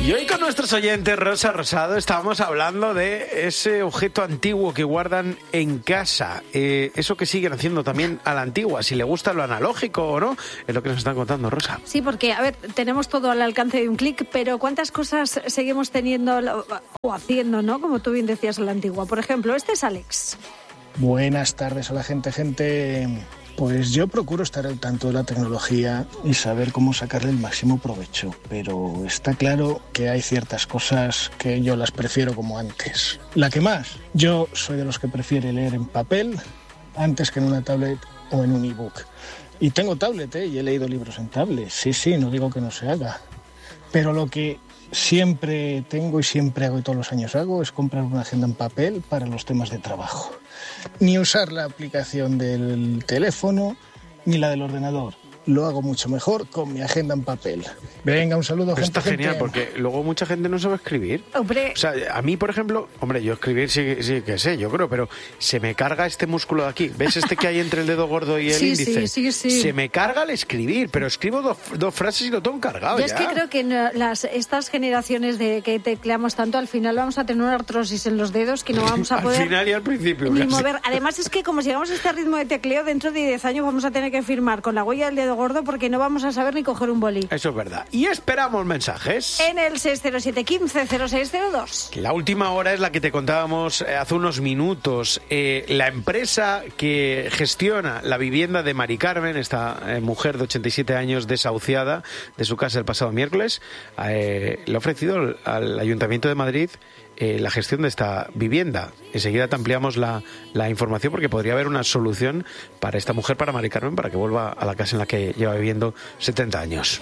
Y hoy con nuestros oyentes Rosa Rosado estábamos hablando de ese objeto antiguo que guardan en casa, eso que siguen haciendo también a la antigua, si le gusta lo analógico o no, es lo que nos están contando, Rosa. Sí, porque, a ver, tenemos todo al alcance de un clic, pero ¿cuántas cosas seguimos teniendo o haciendo, no? Como tú bien decías, a la antigua. Por ejemplo, este es Alex. Buenas tardes a la gente. Pues yo procuro estar al tanto de la tecnología y saber cómo sacarle el máximo provecho, pero está claro que hay ciertas cosas que yo las prefiero como antes. La que más, yo soy de los que prefiere leer en papel antes que en una tablet o en un ebook. Y tengo tablet, y he leído libros en tablet, sí, no digo que no se haga. Pero lo que siempre tengo y siempre hago y todos los años hago es comprar una agenda en papel para los temas de trabajo. Ni usar la aplicación del teléfono ni la del ordenador. Lo hago mucho mejor con mi agenda en papel. Venga, un saludo, gente. Está genial, porque luego mucha gente no sabe escribir. Hombre. O sea, a mí, por ejemplo, yo escribir sí que sé, yo creo, pero se me carga este músculo de aquí. ¿Ves este que hay entre el dedo gordo y el índice? Sí. Se me carga al escribir, pero escribo dos frases y lo tengo cargado. Yo es que creo que estas generaciones de que tecleamos tanto, al final vamos a tener una artrosis en los dedos que no vamos a poder... Al final y al principio. Ni mover. Además, es que como sigamos este ritmo de tecleo, dentro de 10 años vamos a tener que firmar con la huella del dedo gordo porque no vamos a saber ni coger un boli. Eso es verdad. Y esperamos mensajes. En el 607 15 0602. La última hora es la que te contábamos hace unos minutos. La empresa que gestiona la vivienda de Mari Carmen, esta mujer de 87 años desahuciada de su casa el pasado miércoles, le ha ofrecido al Ayuntamiento de Madrid la gestión de esta vivienda. Enseguida te ampliamos la información porque podría haber una solución para esta mujer, para Mari Carmen, para que vuelva a la casa en la que lleva viviendo 70 años.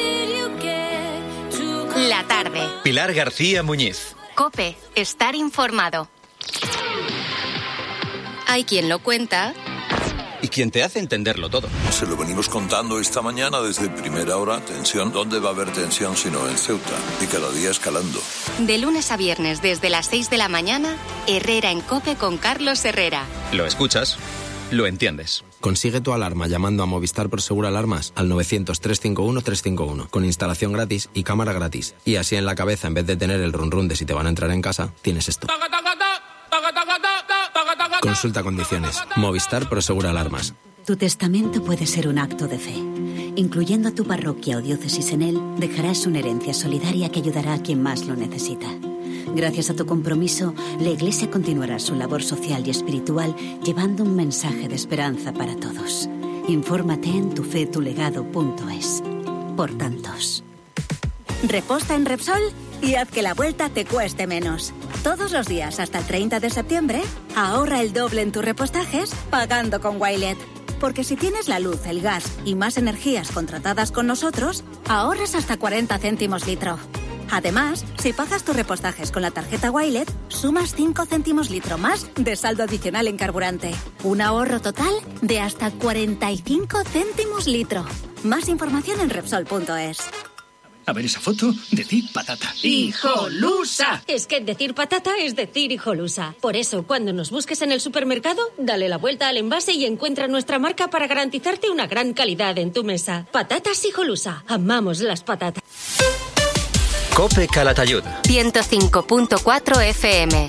La tarde. Pilar García Muñiz. COPE. Estar informado. Hay quien lo cuenta... y quien te hace entenderlo todo. Se lo venimos contando esta mañana desde primera hora. Tensión. ¿Dónde va a haber tensión sino en Ceuta? Y cada día escalando. De lunes a viernes desde las 6 de la mañana, Herrera en COPE con Carlos Herrera. Lo escuchas, lo entiendes. Consigue tu alarma llamando a Movistar Prosegur Alarmas al 900-351-351 con instalación gratis y cámara gratis. Y así en la cabeza, en vez de tener el run run de si te van a entrar en casa, tienes esto. Consulta condiciones. Movistar Prosegur Alarmas. Tu testamento puede ser un acto de fe. Incluyendo a tu parroquia o diócesis en él, dejarás una herencia solidaria que ayudará a quien más lo necesita. Gracias a tu compromiso, la Iglesia continuará su labor social y espiritual llevando un mensaje de esperanza para todos. Infórmate en tufetulegado.es. Por tantos. Reposta en Repsol y haz que la vuelta te cueste menos. Todos los días hasta el 30 de septiembre, ahorra el doble en tus repostajes pagando con Wilet. Porque si tienes la luz, el gas y más energías contratadas con nosotros, ahorras hasta 40 céntimos litro. Además, si pagas tus repostajes con la tarjeta Wilet, sumas 5 céntimos litro más de saldo adicional en carburante. Un ahorro total de hasta 45 céntimos litro. Más información en Repsol.es. A ver esa foto, decir patata. ¡Hijolusa! Es que decir patata es decir hijolusa. Por eso, cuando nos busques en el supermercado, dale la vuelta al envase y encuentra nuestra marca para garantizarte una gran calidad en tu mesa. Patatas hijolusa. Amamos las patatas. COPE Calatayud. 105.4 FM.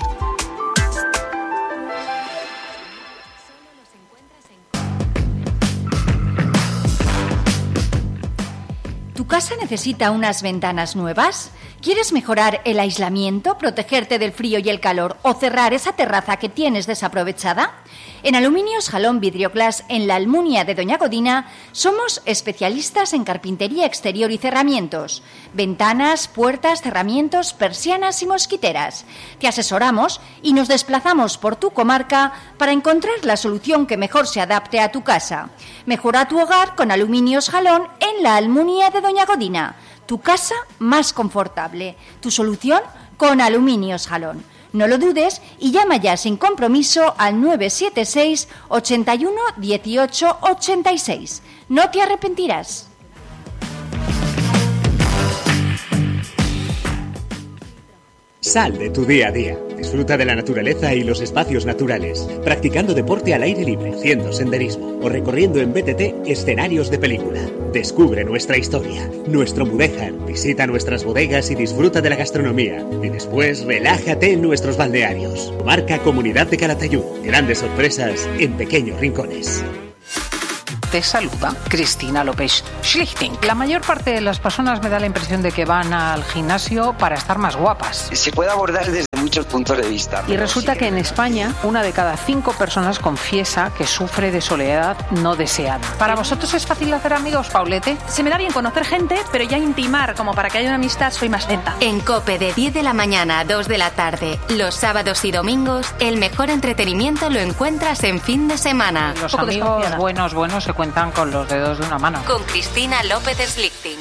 ¿Tu casa necesita unas ventanas nuevas? ¿Quieres mejorar el aislamiento, protegerte del frío y el calor o cerrar esa terraza que tienes desaprovechada? En Aluminios Jalón Vidrioglass, en la Almunia de Doña Godina, somos especialistas en carpintería exterior y cerramientos. Ventanas, puertas, cerramientos, persianas y mosquiteras. Te asesoramos y nos desplazamos por tu comarca para encontrar la solución que mejor se adapte a tu casa. Mejora tu hogar con Aluminios Jalón en la Almunia de Doña Godina. Tu casa más confortable. Tu solución con Aluminios Jalón. No lo dudes y llama ya sin compromiso al 976 81 18 86. No te arrepentirás. Sal de tu día a día. Disfruta de la naturaleza y los espacios naturales, practicando deporte al aire libre, haciendo senderismo o recorriendo en BTT escenarios de película. Descubre nuestra historia, nuestro Mudéjar, visita nuestras bodegas y disfruta de la gastronomía. Y después relájate en nuestros balnearios. Marca Comunidad de Calatayud. Grandes sorpresas en pequeños rincones. Te saluda Cristina López Schlichting. La mayor parte de las personas me da la impresión de que van al gimnasio para estar más guapas. Se puede abordar desde muchos puntos de vista. Y resulta que en España, 1 de cada 5 personas confiesa que sufre de soledad no deseada. ¿Para vosotros es fácil hacer amigos, Paulete? Se me da bien conocer gente, pero ya intimar como para que haya una amistad soy más lenta. En COPE de 10 de la mañana a 2 de la tarde, los sábados y domingos, el mejor entretenimiento lo encuentras en fin de semana. Los amigos buenos se cuentan con los dedos de una mano. Con Cristina López Schlichting.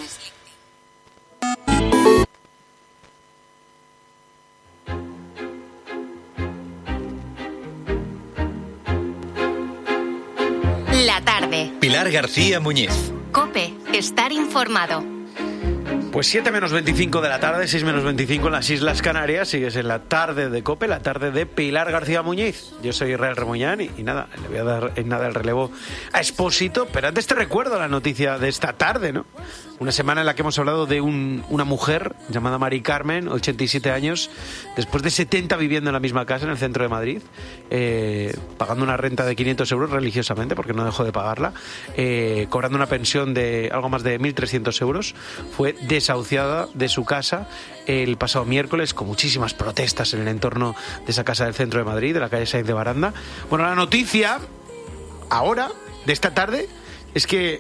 La tarde. Pilar García Muñiz. COPE, estar informado. Pues 7 menos 25 de la tarde, 6 menos 25 en las Islas Canarias. Sigues en la tarde de COPE, la tarde de Pilar García Muñiz. Yo soy Israel Remuñán y nada, le voy a dar en nada el relevo a Expósito. Pero antes te recuerdo la noticia de esta tarde, ¿no? Una semana en la que hemos hablado de una mujer llamada Mari Carmen, 87 años, después de 70 viviendo en la misma casa en el centro de Madrid, pagando una renta de 500 euros religiosamente, porque no dejó de pagarla, cobrando una pensión de algo más de 1.300 euros, fue desahuciada de su casa el pasado miércoles con muchísimas protestas en el entorno de esa casa del centro de Madrid, de la calle Sáenz de Baranda. Bueno, la noticia ahora, de esta tarde, es que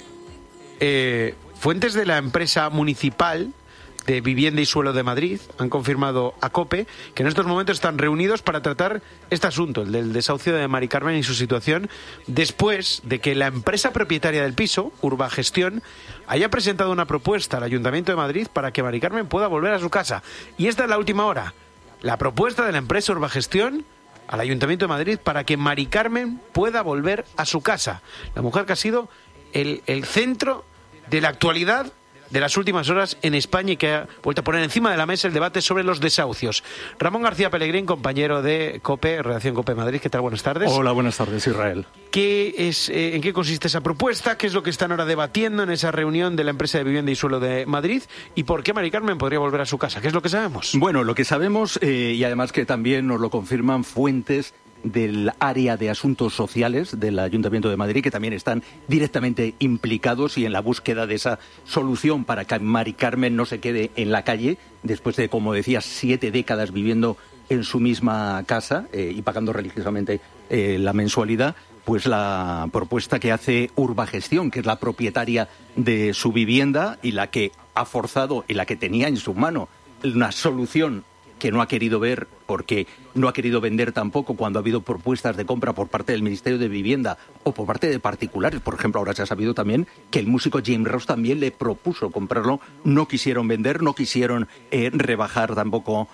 fuentes de la empresa municipal de Vivienda y Suelo de Madrid han confirmado a COPE que en estos momentos están reunidos para tratar este asunto, el del desahucio de Mari Carmen y su situación, después de que la empresa propietaria del piso, Urbagestión, haya presentado una propuesta al Ayuntamiento de Madrid para que Mari Carmen pueda volver a su casa. Y esta es la última hora. La propuesta de la empresa Urbagestión al Ayuntamiento de Madrid para que Mari Carmen pueda volver a su casa. La mujer que ha sido el centro de la actualidad de las últimas horas en España y que ha vuelto a poner encima de la mesa el debate sobre los desahucios. Ramón García Pellegrín, compañero de COPE, redacción COPE Madrid. ¿Qué tal? Buenas tardes. Hola, buenas tardes, Israel. ¿En qué consiste esa propuesta? ¿Qué es lo que están ahora debatiendo en esa reunión de la empresa de Vivienda y Suelo de Madrid? ¿Y por qué Mari Carmen podría volver a su casa? ¿Qué es lo que sabemos? Bueno, lo que sabemos, y además que también nos lo confirman fuentes del área de asuntos sociales del Ayuntamiento de Madrid, que también están directamente implicados y en la búsqueda de esa solución para que Mari Carmen no se quede en la calle después de, como decía, 7 décadas viviendo en su misma casa y pagando religiosamente la mensualidad. Pues la propuesta que hace Urbagestión, que es la propietaria de su vivienda y la que ha forzado y la que tenía en su mano una solución que no ha querido ver porque no ha querido vender tampoco cuando ha habido propuestas de compra por parte del Ministerio de Vivienda o por parte de particulares. Por ejemplo, ahora se ha sabido también que el músico James Ross también le propuso comprarlo. No quisieron vender, no quisieron rebajar tampoco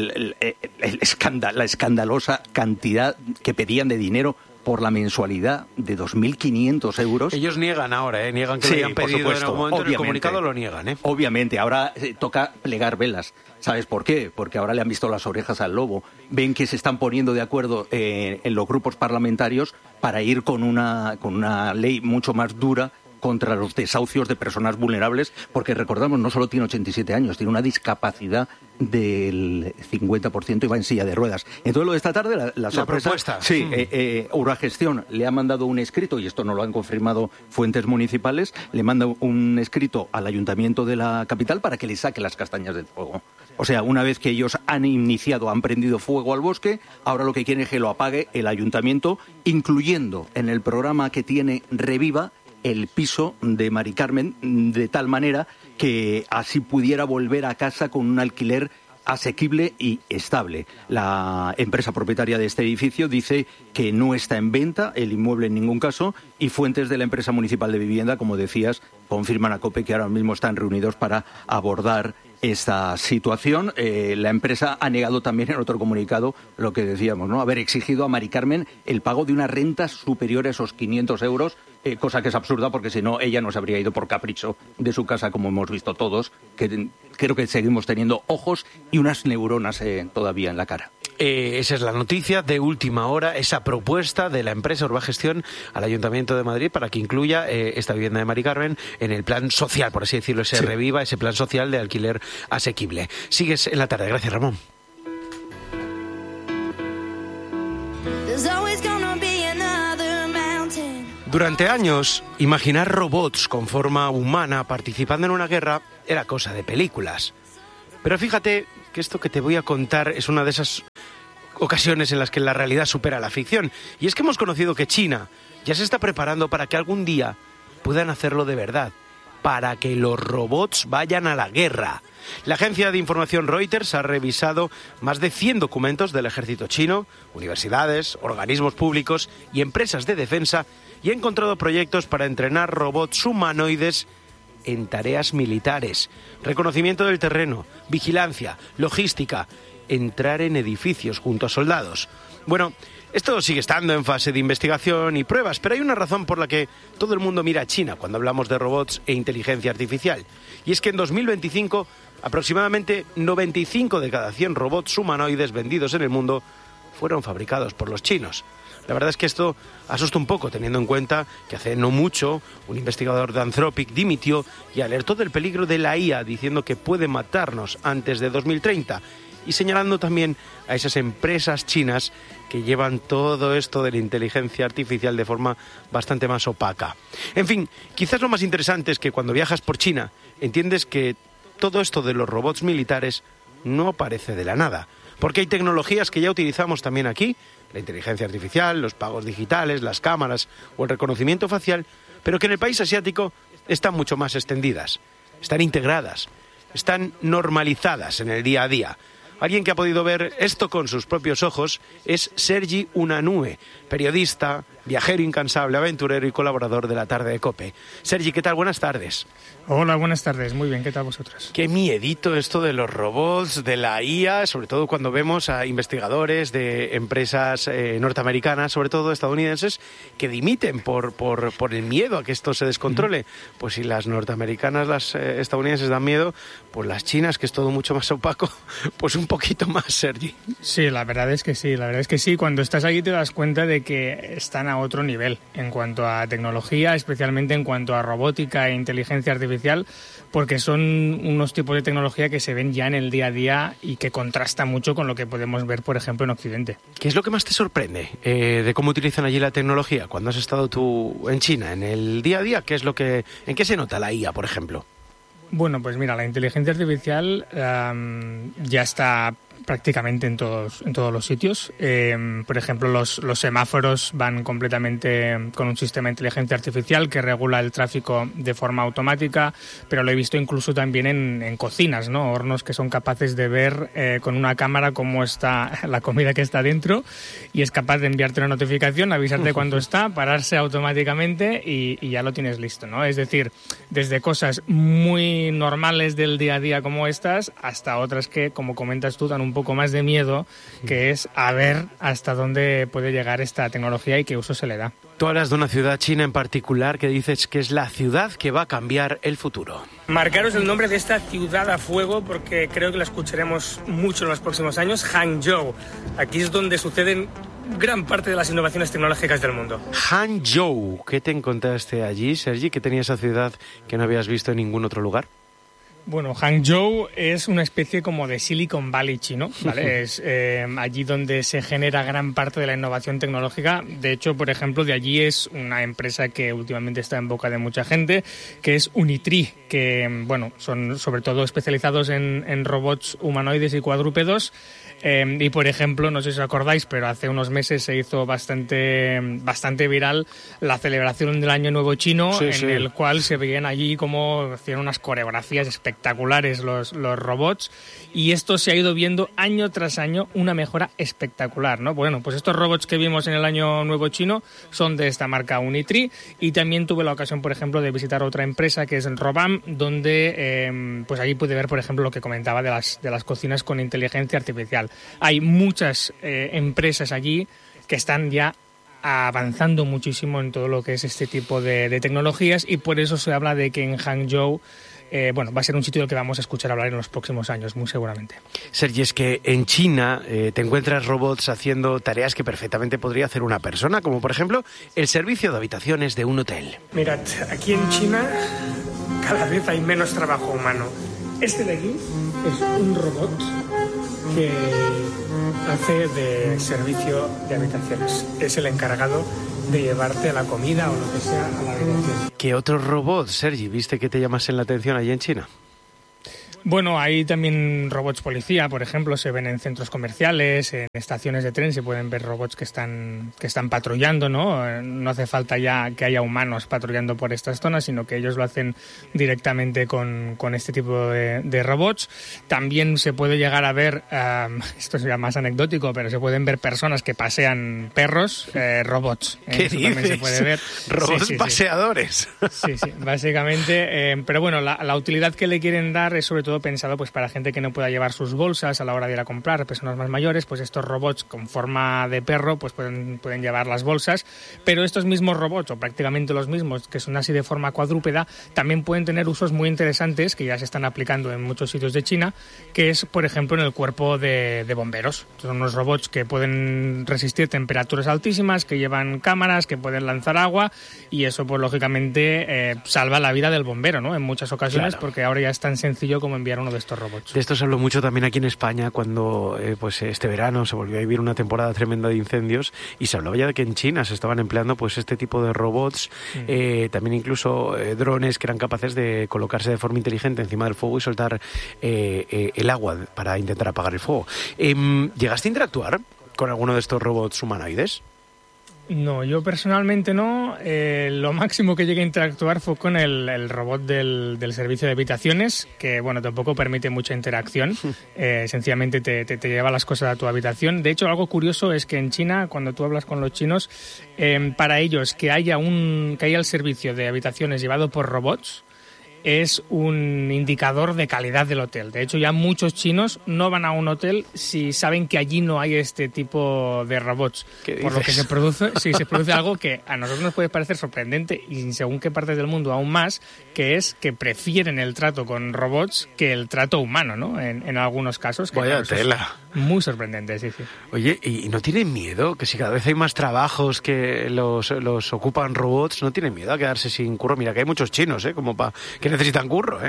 la escandalosa cantidad que pedían de dinero por la mensualidad de 2.500 euros. Ellos niegan ahora, niegan que lo hayan pedido en algún momento. En el comunicado lo niegan. Obviamente, ahora toca plegar velas. ¿Sabes por qué? Porque ahora le han visto las orejas al lobo. Ven que se están poniendo de acuerdo en los grupos parlamentarios para ir con una ley mucho más dura contra los desahucios de personas vulnerables, porque recordamos, no solo tiene 87 años, tiene una discapacidad del 50% y va en silla de ruedas. Entonces, lo de esta tarde, la sorpresa, propuesta. Sí, Urbagestión le ha mandado un escrito, y esto no lo han confirmado fuentes municipales, le manda un escrito al Ayuntamiento de la capital para que le saque las castañas del fuego. O sea, una vez que ellos han prendido fuego al bosque, ahora lo que quieren es que lo apague el Ayuntamiento, incluyendo en el programa que tiene Reviva el piso de Mari Carmen, de tal manera que así pudiera volver a casa con un alquiler asequible y estable. La empresa propietaria de este edificio dice que no está en venta el inmueble en ningún caso, y fuentes de la empresa municipal de vivienda, como decías, confirman a COPE que ahora mismo están reunidos para abordar esta situación. La empresa ha negado también en otro comunicado lo que decíamos, ¿no? Haber exigido a Mari Carmen el pago de una renta superior a esos 500 euros cosa que es absurda porque si no ella no se habría ido por capricho de su casa, como hemos visto todos, que creo que seguimos teniendo ojos y unas neuronas todavía en la cara. Esa es la noticia de última hora, esa propuesta de la empresa Urbagestión al Ayuntamiento de Madrid para que incluya esta vivienda de Mari Carmen en el plan social, por así decirlo, reviva ese plan social de alquiler asequible. Sigues en la tarde. Gracias, Ramón. Durante años, imaginar robots con forma humana participando en una guerra era cosa de películas. Pero fíjate que esto que te voy a contar es una de esas ocasiones en las que la realidad supera la ficción. Y es que hemos conocido que China ya se está preparando para que algún día puedan hacerlo de verdad, para que los robots vayan a la guerra. La agencia de información Reuters ha revisado más de 100 documentos del ejército chino, universidades, organismos públicos y empresas de defensa y ha encontrado proyectos para entrenar robots humanoides en tareas militares, reconocimiento del terreno, vigilancia, logística, entrar en edificios junto a soldados. Bueno, esto sigue estando en fase de investigación y pruebas, pero hay una razón por la que todo el mundo mira a China cuando hablamos de robots e inteligencia artificial. Y es que en 2025, aproximadamente 95 de cada 100 robots humanoides vendidos en el mundo fueron fabricados por los chinos. La verdad es que esto asusta un poco, teniendo en cuenta que hace no mucho un investigador de Anthropic dimitió y alertó del peligro de la IA, diciendo que puede matarnos antes de 2030, y señalando también a esas empresas chinas que llevan todo esto de la inteligencia artificial de forma bastante más opaca. En fin, quizás lo más interesante es que cuando viajas por China entiendes que todo esto de los robots militares no aparece de la nada, porque hay tecnologías que ya utilizamos también aquí, la inteligencia artificial, los pagos digitales, las cámaras o el reconocimiento facial, pero que en el país asiático están mucho más extendidas, están integradas, están normalizadas en el día a día. Alguien que ha podido ver esto con sus propios ojos es Sergi Unanue, periodista, viajero incansable, aventurero y colaborador de La Tarde de COPE. Sergi, ¿qué tal? Buenas tardes. Hola, buenas tardes. Muy bien, ¿qué tal vosotros? Qué miedito esto de los robots, de la IA, sobre todo cuando vemos a investigadores de empresas norteamericanas, sobre todo estadounidenses, que dimiten por el miedo a que esto se descontrole. Pues si las norteamericanas, las estadounidenses dan miedo, pues las chinas, que es todo mucho más opaco, pues un poquito más, Sergi. Sí, la verdad es que sí. Cuando estás aquí te das cuenta de que están a otro nivel en cuanto a tecnología, especialmente en cuanto a robótica e inteligencia artificial, porque son unos tipos de tecnología que se ven ya en el día a día y que contrasta mucho con lo que podemos ver, por ejemplo, en Occidente. ¿Qué es lo que más te sorprende de cómo utilizan allí la tecnología? Cuando has estado tú en China, en el día a día, ¿en qué se nota la IA, por ejemplo? Bueno, pues mira, la inteligencia artificial ya está prácticamente en todos los sitios. Por ejemplo, los semáforos van completamente con un sistema de inteligencia artificial que regula el tráfico de forma automática, pero lo he visto incluso también en cocinas, ¿no? Hornos que son capaces de ver con una cámara cómo está la comida que está dentro y es capaz de enviarte una notificación, avisarte cuando está, pararse automáticamente y ya lo tienes listo, ¿no? Es decir, desde cosas muy normales del día a día como estas hasta otras que, como comentas tú, dan un poco más de miedo, que es a ver hasta dónde puede llegar esta tecnología y qué uso se le da. Tú hablas de una ciudad china en particular que dices que es la ciudad que va a cambiar el futuro. Marcaros el nombre de esta ciudad a fuego porque creo que la escucharemos mucho en los próximos años, Hangzhou. Aquí es donde suceden gran parte de las innovaciones tecnológicas del mundo. Hangzhou, ¿qué te encontraste allí, Sergi? ¿Qué tenía esa ciudad que no habías visto en ningún otro lugar? Bueno, Hangzhou es una especie como de Silicon Valley chino, ¿vale? Es allí donde se genera gran parte de la innovación tecnológica. De hecho, por ejemplo, de allí es una empresa que últimamente está en boca de mucha gente, que es Unitree, que, bueno, son sobre todo especializados en robots humanoides y cuadrúpedos. Y, por ejemplo, no sé si os acordáis, pero hace unos meses se hizo bastante viral la celebración del Año Nuevo Chino, en el cual se veían allí como hacían unas coreografías espectaculares los robots, y esto se ha ido viendo año tras año una mejora espectacular, ¿no? Bueno, pues estos robots que vimos en el Año Nuevo Chino son de esta marca Unitree, y también tuve la ocasión, por ejemplo, de visitar otra empresa que es Robam, donde pues allí pude ver, por ejemplo, lo que comentaba de las cocinas con inteligencia artificial. Hay muchas empresas allí que están ya avanzando muchísimo en todo lo que es este tipo de tecnologías, y por eso se habla de que en Hangzhou va a ser un sitio del que vamos a escuchar hablar en los próximos años, muy seguramente. Sergi, es que en China te encuentras robots haciendo tareas que perfectamente podría hacer una persona, como por ejemplo el servicio de habitaciones de un hotel. Mirad, aquí en China cada vez hay menos trabajo humano. Este de aquí es un robot que hace de servicio de habitaciones. Es el encargado de llevarte la comida o lo que sea a la habitación. ¿Qué otros robots, Sergi, viste que te llamasen la atención allí en China? Bueno, hay también robots policía, por ejemplo, se ven en centros comerciales, en estaciones de tren se pueden ver robots que están patrullando, ¿no? No hace falta ya que haya humanos patrullando por estas zonas, sino que ellos lo hacen directamente con este tipo de robots. También se puede llegar a ver, esto es ya más anecdótico, pero se pueden ver personas que pasean perros, robots. ¿Qué Eso dices? también se puede ver. Robots sí, paseadores. Sí, básicamente. Pero bueno, la utilidad que le quieren dar es sobre todo pensado pues para gente que no pueda llevar sus bolsas a la hora de ir a comprar, personas más mayores, pues estos robots con forma de perro pues pueden llevar las bolsas, pero estos mismos robots, o prácticamente los mismos, que son así de forma cuadrúpeda, también pueden tener usos muy interesantes que ya se están aplicando en muchos sitios de China, que es, por ejemplo, en el cuerpo de bomberos. Son unos robots que pueden resistir temperaturas altísimas, que llevan cámaras, que pueden lanzar agua, y eso pues lógicamente salva la vida del bombero, ¿no? En muchas ocasiones, claro, porque ahora ya es tan sencillo como enviar uno de estos robots. De esto se habló mucho también aquí en España cuando pues este verano se volvió a vivir una temporada tremenda de incendios, y se hablaba ya de que en China se estaban empleando pues este tipo de robots, también incluso drones que eran capaces de colocarse de forma inteligente encima del fuego y soltar el agua para intentar apagar el fuego. ¿Llegaste a interactuar con alguno de estos robots humanoides? No, yo personalmente no. Lo máximo que llegué a interactuar fue con el robot del servicio de habitaciones, que bueno, tampoco permite mucha interacción. Sencillamente te lleva las cosas a tu habitación. De hecho, algo curioso es que en China, cuando tú hablas con los chinos, para ellos que haya el servicio de habitaciones llevado por robots es un indicador de calidad del hotel. De hecho, ya muchos chinos no van a un hotel si saben que allí no hay este tipo de robots. Por lo que se produce algo que a nosotros nos puede parecer sorprendente, y según qué partes del mundo aún más, que es que prefieren el trato con robots que el trato humano, ¿no? En algunos casos. Que vaya tela. Muy sorprendente, sí. Oye, ¿y no tienen miedo? Que si cada vez hay más trabajos que los ocupan robots, ¿no tienen miedo a quedarse sin curro? Mira que hay muchos chinos, como que necesitan curro,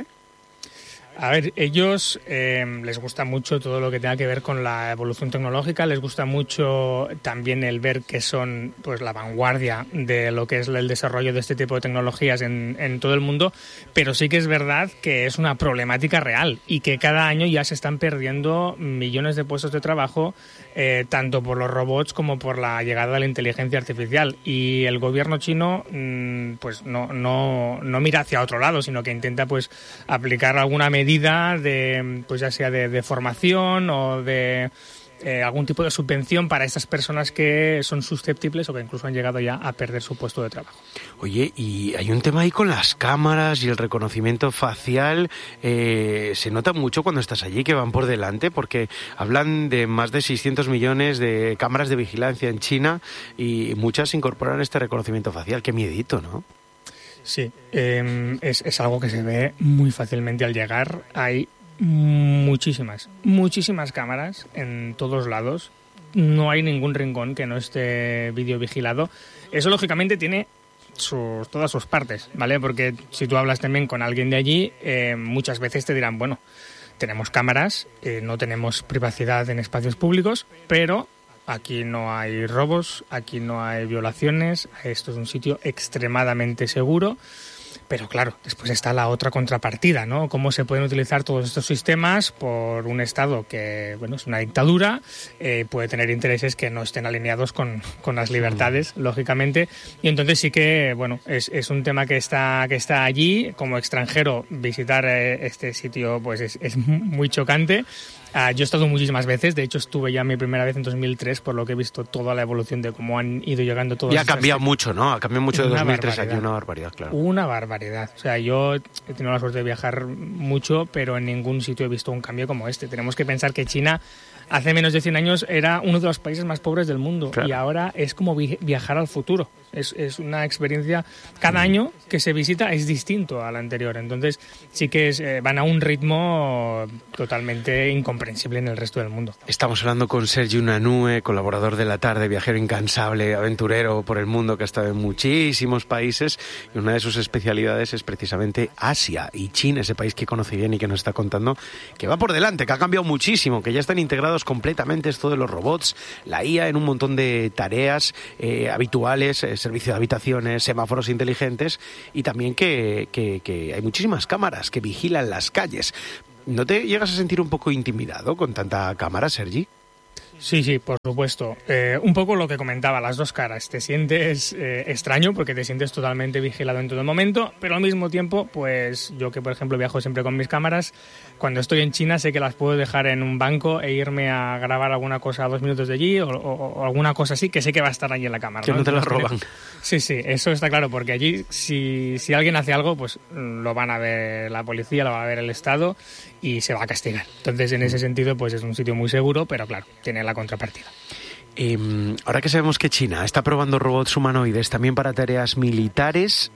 A ver, ellos les gusta mucho todo lo que tenga que ver con la evolución tecnológica, les gusta mucho también el ver que son pues la vanguardia de lo que es el desarrollo de este tipo de tecnologías en todo el mundo, pero sí que es verdad que es una problemática real y que cada año ya se están perdiendo millones de puestos de trabajo, tanto por los robots como por la llegada de la inteligencia artificial, y el gobierno chino pues no mira hacia otro lado, sino que intenta pues aplicar alguna medida de, pues ya sea de formación o de algún tipo de subvención para estas personas que son susceptibles o que incluso han llegado ya a perder su puesto de trabajo. Oye, y hay un tema ahí con las cámaras y el reconocimiento facial. Se nota mucho cuando estás allí que van por delante, porque hablan de más de 600 millones de cámaras de vigilancia en China y muchas incorporan este reconocimiento facial. Qué miedito, ¿no? Sí, es algo que se ve muy fácilmente al llegar. Hay muchísimas cámaras en todos lados. No hay ningún rincón que no esté videovigilado. Eso lógicamente tiene todas sus partes, ¿vale? Porque si tú hablas también con alguien de allí, muchas veces te dirán, bueno, tenemos cámaras, no tenemos privacidad en espacios públicos, pero aquí no hay robos, aquí no hay violaciones, esto es un sitio extremadamente seguro. Pero claro, después está la otra contrapartida, ¿no? Cómo se pueden utilizar todos estos sistemas por un Estado que, bueno, es una dictadura, puede tener intereses que no estén alineados con las libertades, lógicamente. Y entonces sí que, bueno, es un tema que está allí. Como extranjero, visitar este sitio pues es muy chocante. Yo he estado muchísimas veces, de hecho estuve ya mi primera vez en 2003, por lo que he visto toda la evolución de cómo han ido llegando todos. Y ha cambiado mucho, ¿no? Ha cambiado mucho de 2003 aquí, una barbaridad, claro. Una barbaridad. barbaridad. O sea, yo he tenido la suerte de viajar mucho, pero en ningún sitio he visto un cambio como este. Tenemos que pensar que China hace menos de 100 años era uno de los países más pobres del mundo, claro. Y ahora es como viajar al futuro. Es una experiencia, cada año que se visita es distinto al anterior, entonces sí que van a un ritmo totalmente incomprensible en el resto del mundo. Estamos hablando con Sergi Unanue, colaborador de La Tarde, viajero incansable, aventurero por el mundo que ha estado en muchísimos países, y una de sus especialidades es precisamente Asia y China, ese país que conoce bien y que nos está contando que va por delante, que ha cambiado muchísimo, que ya están integrados completamente esto de los robots, la IA en un montón de tareas habituales, servicio de habitaciones, semáforos inteligentes, y también que hay muchísimas cámaras que vigilan las calles. ¿No te llegas a sentir un poco intimidado con tanta cámara, Sergi? Sí, por supuesto. Un poco lo que comentaba, las dos caras. Te sientes extraño porque te sientes totalmente vigilado en todo momento, pero al mismo tiempo, pues yo que por ejemplo viajo siempre con mis cámaras, cuando estoy en China sé que las puedo dejar en un banco e irme a grabar alguna cosa a 2 minutos de allí o alguna cosa así que sé que va a estar allí en la cámara. Que no te las roban. Sí, eso está claro, porque allí si alguien hace algo, pues lo van a ver la policía, lo va a ver el Estado y se va a castigar. Entonces, en ese sentido, pues es un sitio muy seguro, pero claro, tiene la contrapartida. Ahora que sabemos que China está probando robots humanoides también para tareas militares,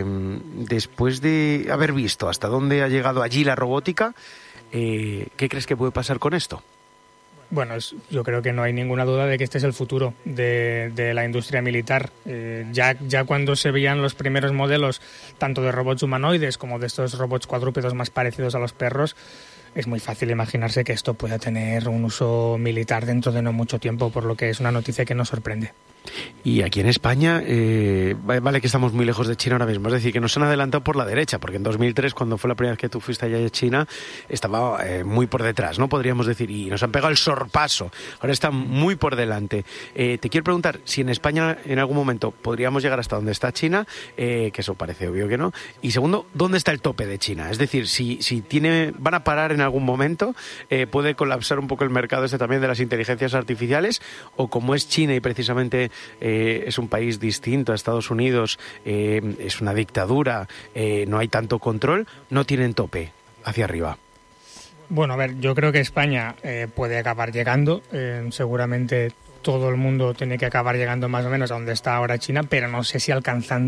después de haber visto hasta dónde ha llegado allí la robótica, ¿qué crees que puede pasar con esto? Bueno, yo creo que no hay ninguna duda de que este es el futuro de la industria militar. Ya cuando se veían los primeros modelos, tanto de robots humanoides como de estos robots cuadrúpedos más parecidos a los perros, es muy fácil imaginarse que esto pueda tener un uso militar dentro de no mucho tiempo, por lo que es una noticia que nos sorprende. Y aquí en España, vale que estamos muy lejos de China ahora mismo, es decir, que nos han adelantado por la derecha, porque en 2003, cuando fue la primera vez que tú fuiste allá a China, estaba muy por detrás, ¿no? Podríamos decir, y nos han pegado el sorpaso, ahora está muy por delante. Te quiero preguntar si en España en algún momento podríamos llegar hasta donde está China, que eso parece obvio que no, y segundo, ¿dónde está el tope de China? Es decir, si van a parar en algún momento, puede colapsar un poco el mercado también de las inteligencias artificiales, o como es China y precisamente es un país distinto a Estados Unidos, es una dictadura, no hay tanto control, no tienen tope hacia arriba. Bueno, a ver, yo creo que España puede acabar llegando, seguramente todo el mundo tiene que acabar llegando más o menos a donde está ahora China, pero no sé si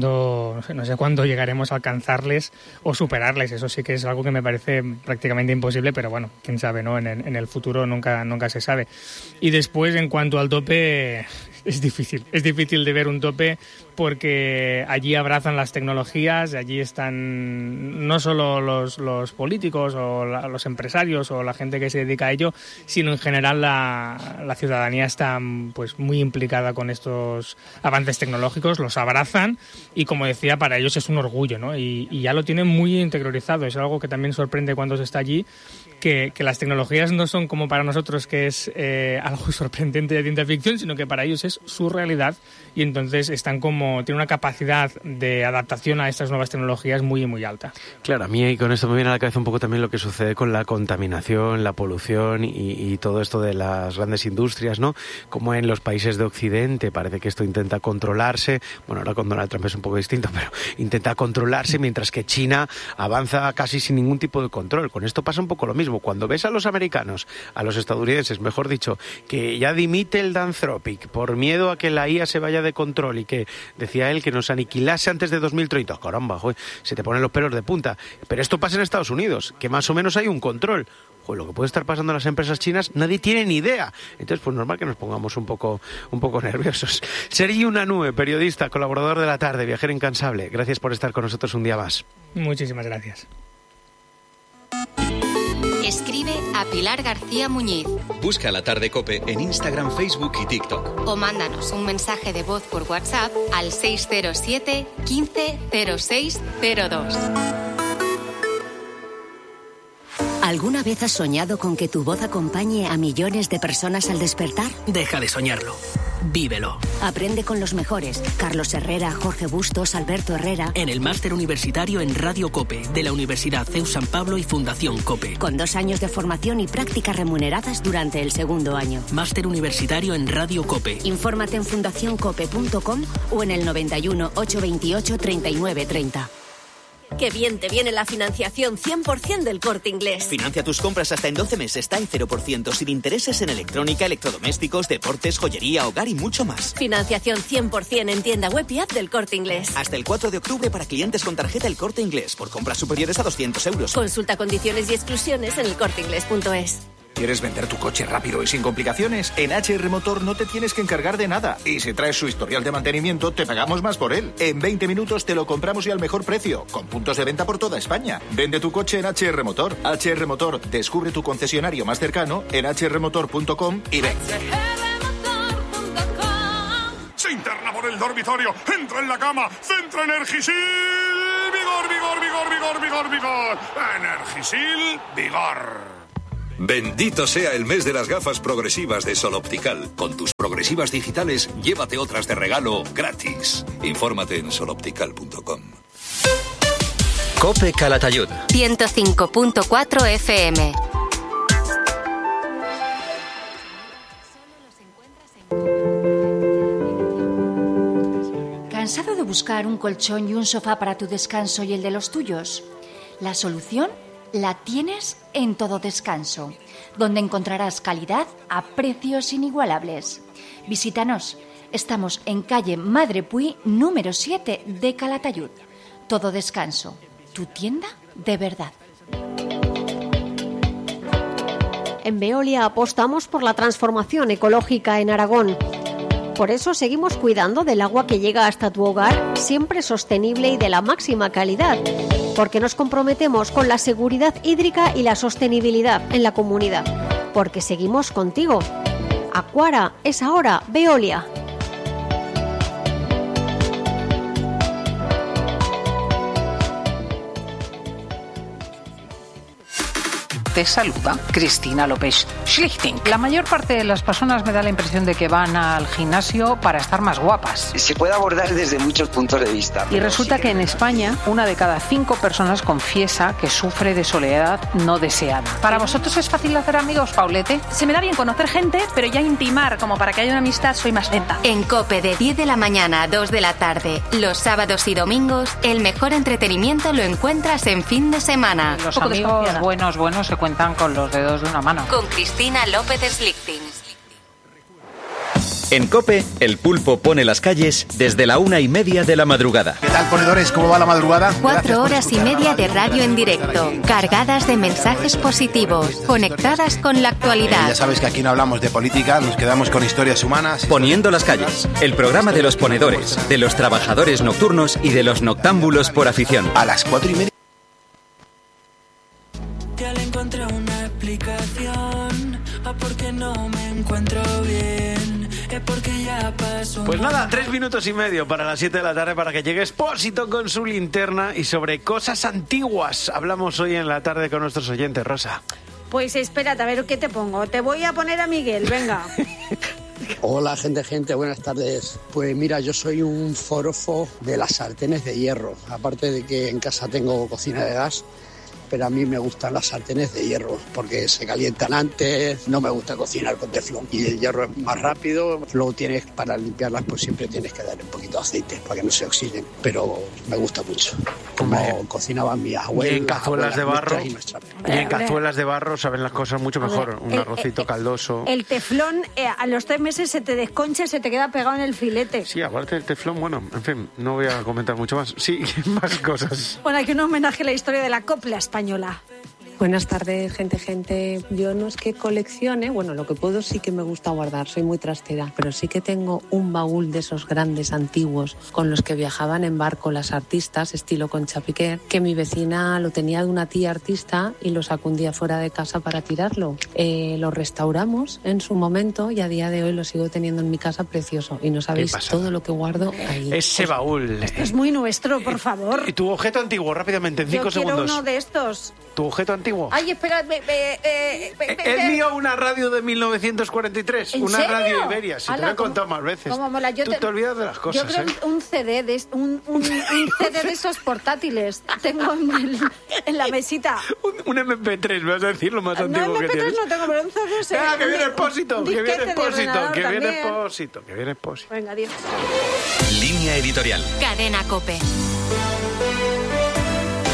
no sé cuándo llegaremos a alcanzarles o superarles. Eso sí que es algo que me parece prácticamente imposible, pero bueno, quién sabe, ¿no? En el futuro nunca se sabe. Y después, en cuanto al tope, es difícil de ver un tope, porque allí abrazan las tecnologías, allí están no solo los políticos o los empresarios o la gente que se dedica a ello, sino en general la ciudadanía está pues muy implicada con estos avances tecnológicos, los abrazan y, como decía, para ellos es un orgullo, ¿no? Y ya lo tienen muy interiorizado. Es algo que también sorprende cuando se está allí, que las tecnologías no son como para nosotros, que es algo sorprendente de ciencia ficción, sino que para ellos es su realidad, y entonces tienen una capacidad de adaptación a estas nuevas tecnologías muy, muy alta. Claro, a mí y con esto me viene a la cabeza un poco también lo que sucede con la contaminación, la polución y todo esto de las grandes industrias, ¿no? Como en los países de Occidente parece que esto intenta controlarse. Bueno, ahora con Donald Trump es un poco distinto, pero intenta controlarse, mientras que China avanza casi sin ningún tipo de control. Con esto pasa un poco lo mismo. Cuando ves a los americanos, a los estadounidenses, mejor dicho, que ya dimite el Anthropic por miedo a que la IA se vaya de control y que, decía él, que nos aniquilase antes de 2030. Caramba, joder, se te ponen los pelos de punta. Pero esto pasa en Estados Unidos, que más o menos hay un control. Joder, lo que puede estar pasando en las empresas chinas, nadie tiene ni idea. Entonces, pues normal que nos pongamos un poco nerviosos. Sergi Unanue, periodista, colaborador de La Tarde, viajero incansable. Gracias por estar con nosotros un día más. Muchísimas gracias. Escribe a Pilar García Muñiz. Busca La Tarde COPE en Instagram, Facebook y TikTok. O mándanos un mensaje de voz por WhatsApp al 607 15 06 02. ¿Alguna vez has soñado con que tu voz acompañe a millones de personas al despertar? Deja de soñarlo. Vívelo. Aprende con los mejores. Carlos Herrera, Jorge Bustos, Alberto Herrera. En el máster universitario en Radio COPE de la Universidad CEU San Pablo y Fundación COPE. Con 2 años de formación y prácticas remuneradas durante el segundo año. Máster universitario en Radio COPE. Infórmate en fundacioncope.com o en el 91 828 39 30. Qué bien te viene la financiación 100% del Corte Inglés. Financia tus compras hasta en 12 meses, está en 0%, sin intereses en electrónica, electrodomésticos, deportes, joyería, hogar y mucho más. Financiación 100% en tienda web y app del Corte Inglés. Hasta el 4 de octubre para clientes con tarjeta El Corte Inglés, por compras superiores a 200 euros. Consulta condiciones y exclusiones en elcorteinglés.es. ¿Quieres vender tu coche rápido y sin complicaciones? En HR Motor no te tienes que encargar de nada. Y si traes su historial de mantenimiento, te pagamos más por él. En 20 minutos te lo compramos y al mejor precio, con puntos de venta por toda España. Vende tu coche en HR Motor. HR Motor, descubre tu concesionario más cercano en hrmotor.com y ven. Se interna por el dormitorio, entra en la cama, centra Energisil. Vigor, vigor, vigor, vigor, vigor, vigor. Energisil, vigor. Bendito sea el mes de las gafas progresivas de Sol Optical. Con tus progresivas digitales, llévate otras de regalo gratis. Infórmate en soloptical.com. COPE Calatayud 105.4 FM. ¿Cansado de buscar un colchón y un sofá para tu descanso y el de los tuyos? La solución la tienes en Todo Descanso, donde encontrarás calidad a precios inigualables. Visítanos. Estamos en calle Madre Puy, número 7 de Calatayud. Todo Descanso, tu tienda de verdad. En Veolia apostamos por la transformación ecológica en Aragón. Por eso seguimos cuidando del agua que llega hasta tu hogar, siempre sostenible y de la máxima calidad, porque nos comprometemos con la seguridad hídrica y la sostenibilidad en la comunidad, porque seguimos contigo. Acuara es ahora Veolia. Te saluda Cristina López Schlichting. La mayor parte de las personas me da la impresión de que van al gimnasio para estar más guapas. Se puede abordar desde muchos puntos de vista. Y resulta que en España, 1 de cada 5 personas confiesa que sufre de soledad no deseada. ¿Para vosotros es fácil hacer amigos, Paulete? Se me da bien conocer gente, pero ya intimar como para que haya una amistad soy más lenta. En COPE de 10 de la mañana a 2 de la tarde, los sábados y domingos, el mejor entretenimiento lo encuentras en fin de semana. Los amigos buenos se cuentan con los dedos de una mano. Con Cristina López Schlichting. En COPE, el pulpo pone las calles desde la 1:30 de la madrugada. ¿Qué tal, ponedores? ¿Cómo va la madrugada? 4 horas y media de radio en directo, cargadas de mensajes positivos, conectadas con la actualidad. Ya sabes que aquí no hablamos de política, nos quedamos con historias humanas. Poniendo las calles, el programa de los ponedores, de los trabajadores nocturnos y de los noctámbulos por afición. A las 4:30. Ya le encontré una explicación a por qué no me encuentro bien. Es porque ya pasó. Pues nada, 3 minutos y medio para las 7 de la tarde para que llegue Expósito con su linterna y sobre cosas antiguas. Hablamos hoy en la tarde con nuestros oyentes, Rosa. Pues espérate, a ver qué te pongo. Te voy a poner a Miguel, venga. Hola, gente, buenas tardes. Pues mira, yo soy un forofo de las sartenes de hierro. Aparte de que en casa tengo cocina de gas, pero a mí me gustan las sartenes de hierro porque se calientan antes, no me gusta cocinar con teflón y el hierro es más rápido. Luego tienes, para limpiarlas, pues siempre tienes que dar un poquito de aceite para que no se oxiden, pero me gusta mucho como cocinaban mis abuelas. Y en cazuelas de barro, cazuelas de barro saben las cosas mucho mejor, un arrocito caldoso. El teflón a los 3 meses se te desconcha, se te queda pegado en el filete. Sí, aparte del teflón, bueno, en fin, no voy a comentar mucho más. Sí, más cosas. Bueno, aquí un homenaje a la historia de la copla española. Buenas tardes, gente. Yo no es que coleccione, bueno, lo que puedo sí que me gusta guardar, soy muy trastera, pero sí que tengo un baúl de esos grandes antiguos con los que viajaban en barco las artistas, estilo Concha Piquer, que mi vecina lo tenía de una tía artista y lo sacó un día fuera de casa para tirarlo. Lo restauramos en su momento y a día de hoy lo sigo teniendo en mi casa precioso y no sabéis todo lo que guardo ahí. Ese baúl. Esto es muy nuestro, por favor. ¿Y tu objeto antiguo, rápidamente, en 5 segundos? Yo quiero uno de estos. ¿Tu objeto antiguo? Ay, espera, el mío, una radio de 1943, una serio? Radio Iberia, si te lo he contado más veces. ¿Cómo mola? Tú te olvidas de las cosas. Yo creo un CD de un CD de esos portátiles tengo en la mesita. Un MP3, me vas a decir lo más antiguo MP3 que tienes. No tengo, pero un CD. Que viene Expósito, que viene Expósito. Venga, adiós. Línea editorial. Cadena COPE.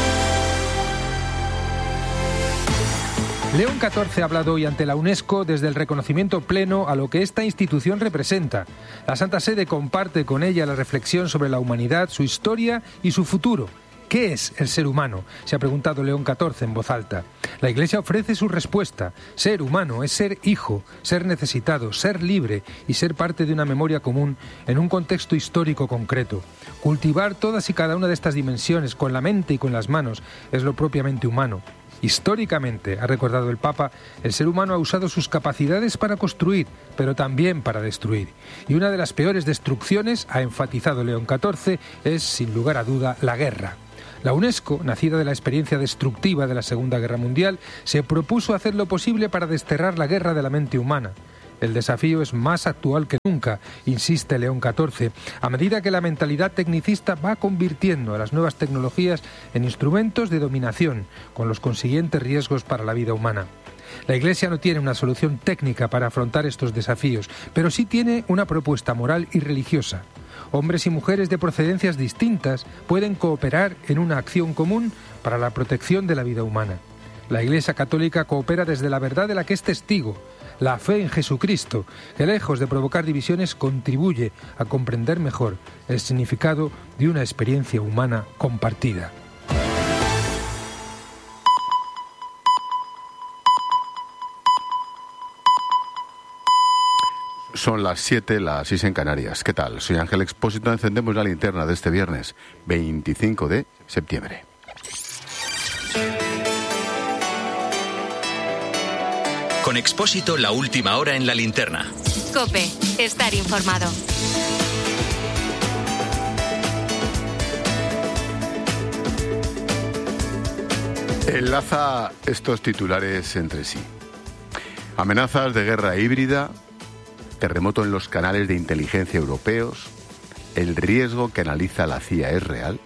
León XIV ha hablado hoy ante la UNESCO desde el reconocimiento pleno a lo que esta institución representa. La Santa Sede comparte con ella la reflexión sobre la humanidad, su historia y su futuro. ¿Qué es el ser humano?, se ha preguntado León XIV en voz alta. La Iglesia ofrece su respuesta. Ser humano es ser hijo, ser necesitado, ser libre y ser parte de una memoria común en un contexto histórico concreto. Cultivar todas y cada una de estas dimensiones con la mente y con las manos es lo propiamente humano. Históricamente, ha recordado el Papa, el ser humano ha usado sus capacidades para construir, pero también para destruir. Y una de las peores destrucciones, ha enfatizado León XIV, es, sin lugar a duda, la guerra. La UNESCO, nacida de la experiencia destructiva de la Segunda Guerra Mundial, se propuso hacer lo posible para desterrar la guerra de la mente humana. El desafío es más actual que nunca, insiste León XIV, a medida que la mentalidad tecnicista va convirtiendo a las nuevas tecnologías en instrumentos de dominación, con los consiguientes riesgos para la vida humana. La Iglesia no tiene una solución técnica para afrontar estos desafíos, pero sí tiene una propuesta moral y religiosa. Hombres y mujeres de procedencias distintas pueden cooperar en una acción común para la protección de la vida humana. La Iglesia Católica coopera desde la verdad de la que es testigo, la fe en Jesucristo, que lejos de provocar divisiones contribuye a comprender mejor el significado de una experiencia humana compartida. Son las 7, las 6 en Canarias. ¿Qué tal? Soy Ángel Expósito. Encendemos la linterna de este viernes 25 de septiembre. Con Expósito, la última hora en la linterna. COPE, estar informado. Enlaza estos titulares entre sí. Amenazas de guerra híbrida, terremoto en los canales de inteligencia europeos, el riesgo que analiza la CIA es real.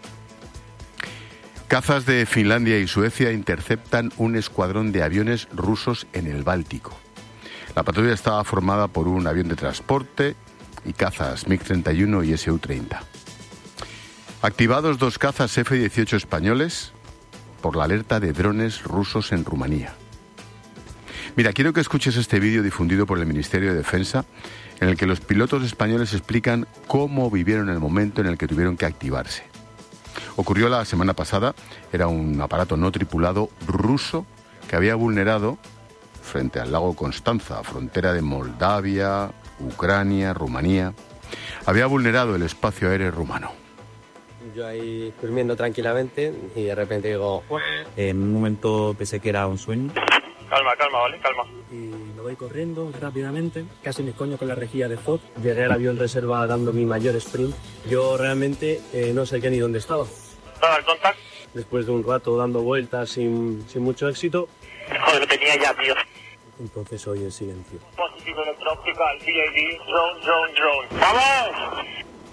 Cazas de Finlandia y Suecia interceptan un escuadrón de aviones rusos en el Báltico. La patrulla estaba formada por un avión de transporte y cazas MiG-31 y Su-30. Activados 2 cazas F-18 españoles por la alerta de drones rusos en Rumanía. Mira, quiero que escuches este vídeo difundido por el Ministerio de Defensa, en el que los pilotos españoles explican cómo vivieron el momento en el que tuvieron que activarse. Ocurrió la semana pasada, era un aparato no tripulado ruso que había vulnerado, frente al lago Constanza, frontera de Moldavia, Ucrania, Rumanía, había vulnerado el espacio aéreo rumano. Yo ahí durmiendo tranquilamente y de repente digo... En un momento pensé que era un sueño. Calma, ¿vale? Calma. Y me voy corriendo rápidamente, casi me coño con la rejilla de FOD. Llegué al avión reserva dando mi mayor sprint. Yo realmente no sé qué ni dónde estaba. ¿Dónde el contact? Después de un rato dando vueltas sin mucho éxito. Joder, lo tenía ya, tío. Entonces oí el silencio. Positivo electro-optical, PID, drone. ¡Vamos!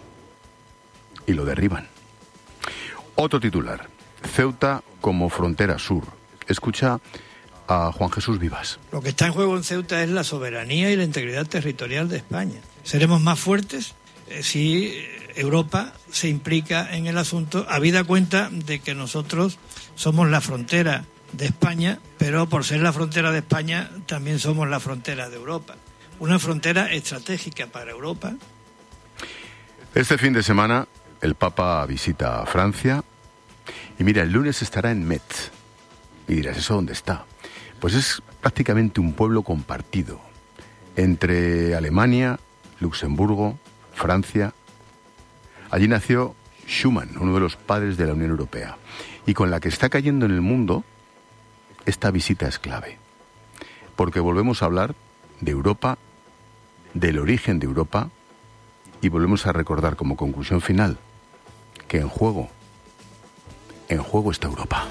Y lo derriban. Otro titular. Ceuta como frontera sur. Escucha a Juan Jesús Vivas. Lo que está en juego en Ceuta es la soberanía y la integridad territorial de España. Seremos más fuertes si Europa se implica en el asunto, habida cuenta de que nosotros somos la frontera de España, pero por ser la frontera de España también somos la frontera de Europa. Una frontera estratégica para Europa. Este fin de semana el Papa visita Francia y mira, el lunes estará en Metz. Y dirás, ¿eso dónde está? Pues es prácticamente un pueblo compartido entre Alemania, Luxemburgo, Francia. Allí nació Schuman, uno de los padres de la Unión Europea. Y con la que está cayendo en el mundo, esta visita es clave. Porque volvemos a hablar de Europa, del origen de Europa, y volvemos a recordar como conclusión final que en juego está Europa.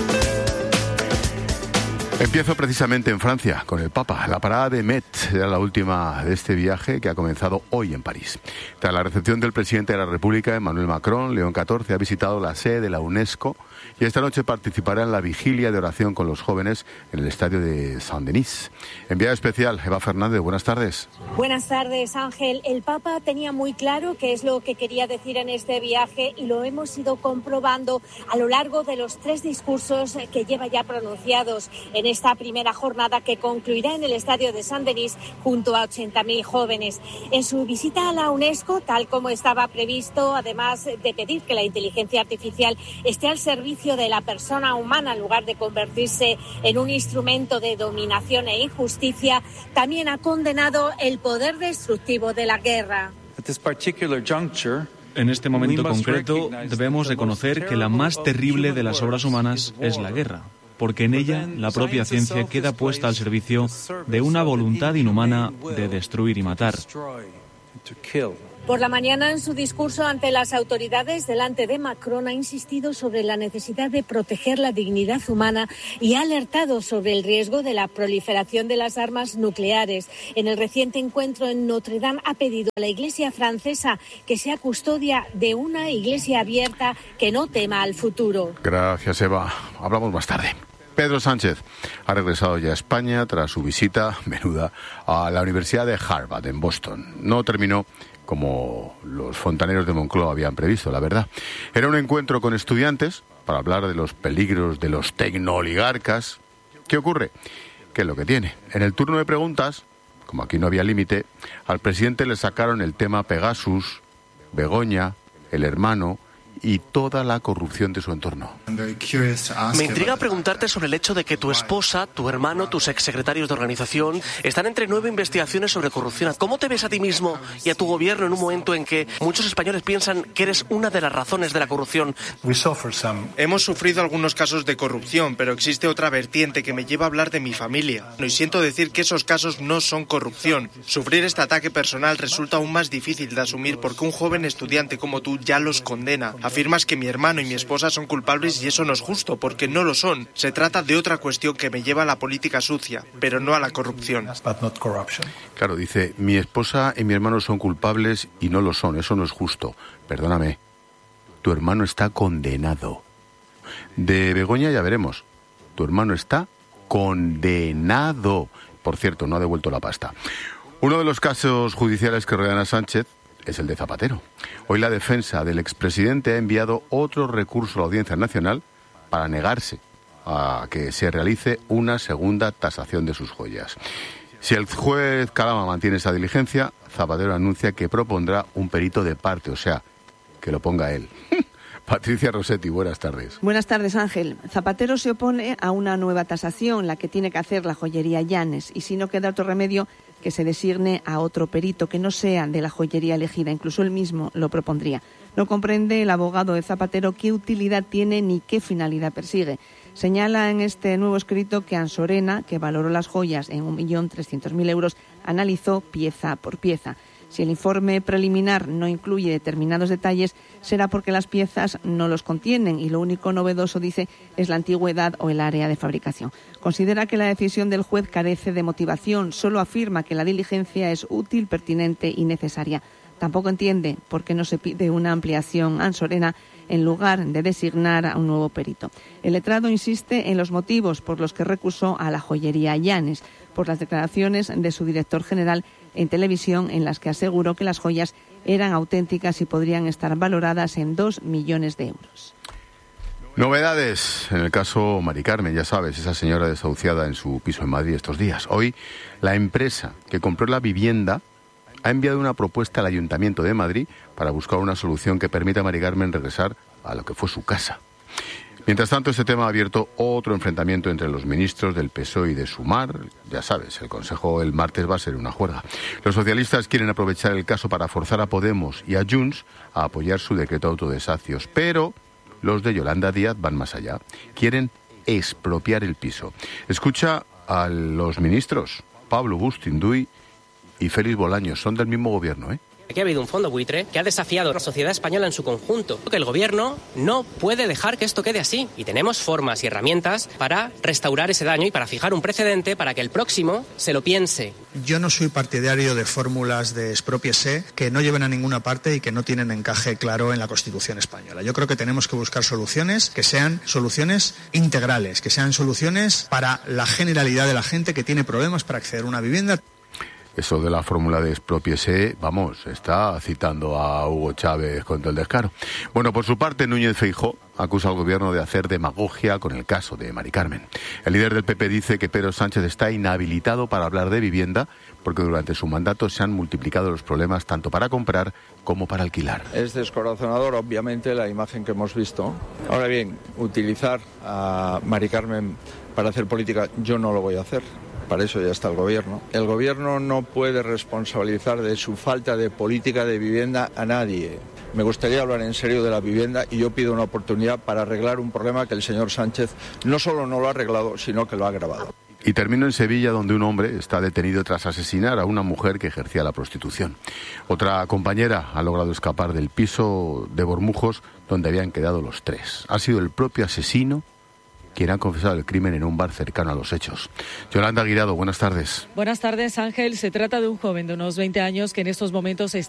Empiezo precisamente en Francia, con el Papa. La parada de Metz era la última de este viaje que ha comenzado hoy en París. Tras la recepción del presidente de la República, Emmanuel Macron, León XIV ha visitado la sede de la UNESCO y esta noche participará en la vigilia de oración con los jóvenes en el estadio de Saint-Denis. Enviada especial, Eva Fernández, buenas tardes. Buenas tardes, Ángel. El Papa tenía muy claro qué es lo que quería decir en este viaje y lo hemos ido comprobando a lo largo de los 3 discursos que lleva ya pronunciados en esta primera jornada que concluirá en el estadio de Saint-Denis junto a 80.000 jóvenes. En su visita a la UNESCO, tal como estaba previsto, además de pedir que la inteligencia artificial esté al servicio de la persona humana en lugar de convertirse en un instrumento de dominación e injusticia, también ha condenado el poder destructivo de la guerra. En este momento concreto debemos reconocer que la más terrible de las obras humanas es la guerra, porque en ella la propia ciencia queda puesta al servicio de una voluntad inhumana de destruir y matar. Por la mañana, en su discurso ante las autoridades delante de Macron, ha insistido sobre la necesidad de proteger la dignidad humana y ha alertado sobre el riesgo de la proliferación de las armas nucleares. En el reciente encuentro en Notre Dame ha pedido a la Iglesia francesa que sea custodia de una Iglesia abierta que no tema al futuro. Gracias, Eva. Hablamos más tarde. Pedro Sánchez ha regresado ya a España tras su visita menuda a la Universidad de Harvard en Boston. No terminó como los fontaneros de Moncloa habían previsto, la verdad. Era un encuentro con estudiantes para hablar de los peligros de los tecnooligarcas. ¿Qué ocurre? ¿Qué es lo que tiene? En el turno de preguntas, como aquí no había límite, al presidente le sacaron el tema Pegasus, Begoña, el hermano y toda la corrupción de su entorno. Me intriga preguntarte sobre el hecho de que tu esposa, tu hermano, tus exsecretarios de organización están entre 9 investigaciones sobre corrupción. ¿Cómo te ves a ti mismo y a tu gobierno en un momento en que muchos españoles piensan que eres una de las razones de la corrupción? Hemos sufrido algunos casos de corrupción, pero existe otra vertiente que me lleva a hablar de mi familia. Y siento decir que esos casos no son corrupción. Sufrir este ataque personal resulta aún más difícil de asumir porque un joven estudiante como tú ya los condena. Afirmas que mi hermano y mi esposa son culpables y eso no es justo, porque no lo son. Se trata de otra cuestión que me lleva a la política sucia, pero no a la corrupción. Claro, dice, mi esposa y mi hermano son culpables y no lo son, eso no es justo. Perdóname, tu hermano está condenado. De Begoña ya veremos, tu hermano está condenado. Por cierto, no ha devuelto la pasta. Uno de los casos judiciales que rodean a Sánchez es el de Zapatero. Hoy la defensa del expresidente ha enviado otro recurso a la Audiencia Nacional para negarse a que se realice una segunda tasación de sus joyas. Si el juez Calama mantiene esa diligencia, Zapatero anuncia que propondrá un perito de parte, o sea, que lo ponga él. Patricia Rossetti, buenas tardes. Buenas tardes, Ángel. Zapatero se opone a una nueva tasación, la que tiene que hacer la joyería Llanes, y si no queda otro remedio, que se designe a otro perito que no sea de la joyería elegida. Incluso él mismo lo propondría. No comprende el abogado de Zapatero qué utilidad tiene ni qué finalidad persigue. Señala en este nuevo escrito que Ansorena, que valoró las joyas en 1.300.000 euros, analizó pieza por pieza. Si el informe preliminar no incluye determinados detalles, será porque las piezas no los contienen y lo único novedoso, dice, es la antigüedad o el área de fabricación. Considera que la decisión del juez carece de motivación, solo afirma que la diligencia es útil, pertinente y necesaria. Tampoco entiende por qué no se pide una ampliación Ansorena en lugar de designar a un nuevo perito. El letrado insiste en los motivos por los que recusó a la joyería Llanes, por las declaraciones de su director general en televisión en las que aseguró que las joyas eran auténticas y podrían estar valoradas en 2 millones de euros. Novedades en el caso Mari Carmen, ya sabes, esa señora desahuciada en su piso en Madrid estos días. Hoy, la empresa que compró la vivienda ha enviado una propuesta al Ayuntamiento de Madrid para buscar una solución que permita a Mari Carmen regresar a lo que fue su casa. Mientras tanto, este tema ha abierto otro enfrentamiento entre los ministros del PSOE y de Sumar. Ya sabes, el Consejo el martes va a ser una juerga. Los socialistas quieren aprovechar el caso para forzar a Podemos y a Junts a apoyar su decreto de autodesahucios, pero los de Yolanda Díaz van más allá. Quieren expropiar el piso. Escucha a los ministros, Pablo Bustinduy y Félix Bolaños, son del mismo gobierno, ¿eh? Aquí ha habido un fondo buitre que ha desafiado a la sociedad española en su conjunto. Que el gobierno no puede dejar que esto quede así. Y tenemos formas y herramientas para restaurar ese daño y para fijar un precedente para que el próximo se lo piense. Yo no soy partidario de fórmulas de expropiese que no lleven a ninguna parte y que no tienen encaje claro en la Constitución española. Yo creo que tenemos que buscar soluciones que sean soluciones integrales, que sean soluciones para la generalidad de la gente que tiene problemas para acceder a una vivienda. Eso de la fórmula de expropiese, vamos, está citando a Hugo Chávez con todo el descaro. Bueno, por su parte, Núñez Feijóo acusa al gobierno de hacer demagogia con el caso de Mari Carmen. El líder del PP dice que Pedro Sánchez está inhabilitado para hablar de vivienda porque durante su mandato se han multiplicado los problemas tanto para comprar como para alquilar. Es descorazonador, obviamente, la imagen que hemos visto. Ahora bien, utilizar a Mari Carmen para hacer política, yo no lo voy a hacer. Para eso ya está el gobierno. El gobierno no puede responsabilizar de su falta de política de vivienda a nadie. Me gustaría hablar en serio de la vivienda y yo pido una oportunidad para arreglar un problema que el señor Sánchez no solo no lo ha arreglado, sino que lo ha agravado. Y termino en Sevilla, donde un hombre está detenido tras asesinar a una mujer que ejercía la prostitución. Otra compañera ha logrado escapar del piso de Bormujos, donde habían quedado los tres. Ha sido el propio asesino quien ha confesado el crimen en un bar cercano a los hechos. Yolanda Guirado, buenas tardes. Buenas tardes, Ángel. Se trata de un joven de unos 20 años que en estos momentos está